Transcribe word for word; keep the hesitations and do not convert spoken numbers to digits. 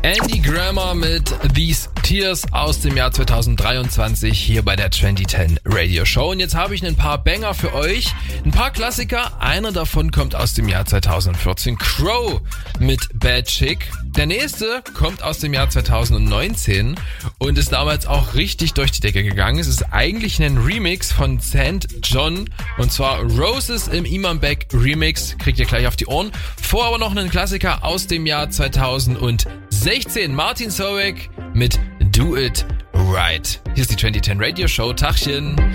Andy Grammer mit These Tears aus dem Jahr zweitausenddreiundzwanzig hier bei der zwanzig zehn Radio Show. Und jetzt habe ich ein paar Banger für euch, ein paar Klassiker. Einer davon kommt aus dem Jahr zweitausendvierzehn, Crow mit Bad Chick. Der nächste kommt aus dem Jahr zweitausendneunzehn und ist damals auch richtig durch die Decke gegangen. Es ist eigentlich ein Remix von Saint John und zwar Roses im Imam Beck Remix. Kriegt ihr gleich auf die Ohren. Vor aber noch einen Klassiker aus dem Jahr zweitausendsechzehn. Martin Solveig mit Do It Right. Hier ist die zwanzig zehn Radio Show. Tachchen.